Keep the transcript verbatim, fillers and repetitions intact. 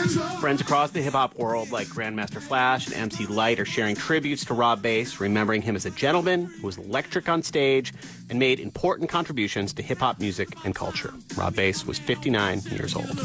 Friends across the hip-hop world like Grandmaster Flash and M C Lyte are sharing tributes to Rob Base, remembering him as a gentleman who was electric on stage and made important contributions to hip-hop music and culture. Rob Base was fifty-nine years old.